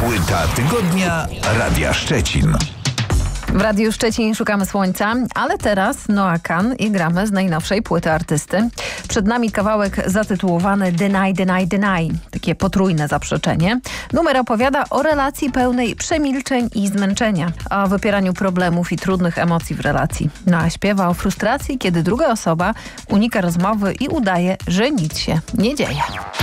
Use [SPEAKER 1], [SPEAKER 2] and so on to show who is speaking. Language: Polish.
[SPEAKER 1] Płyta tygodnia Radia Szczecin.
[SPEAKER 2] W Radiu Szczecin szukamy słońca, ale teraz Noah Kahan i gramy z najnowszej płyty artysty. Przed nami kawałek zatytułowany Deny, Deny, Deny. Takie potrójne zaprzeczenie. Numer opowiada o relacji pełnej przemilczeń i zmęczenia, o wypieraniu problemów i trudnych emocji w relacji. Noah śpiewa o frustracji, kiedy druga osoba unika rozmowy i udaje, że nic się nie dzieje.